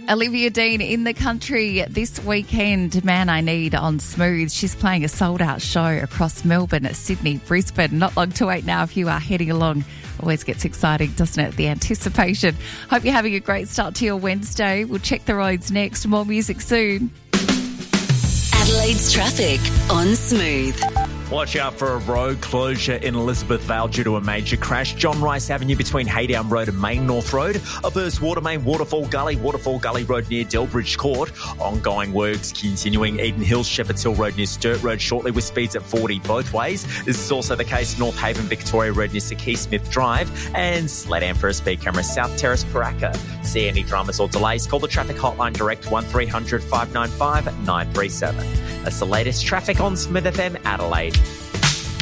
Olivia Dean in the country this weekend. Man I Need on Smooth. She's playing a sold-out show across Melbourne, Sydney, Brisbane. Not long to wait now if you are heading along. Always gets exciting, doesn't it? The anticipation. Hope you're having a great start to your Wednesday. We'll check the roads next. More music soon. Adelaide's traffic on Smooth. Watch out for a road closure in Elizabeth Vale due to a major crash. John Rice Avenue between Haydown Road and Main North Road. A burst water main, Waterfall Gully Road near Delbridge Court. Ongoing works continuing Eden Hills, Shepherds Hill Road near Sturt Road shortly with speeds at 40 both ways. This is also the case North Haven Victoria Road near Sir Keith Smith Drive and Sledam for a speed camera South Terrace Paraka. See any dramas or delays? Call the traffic hotline direct 1300 595 937. That's the latest traffic on Smith FM Adelaide.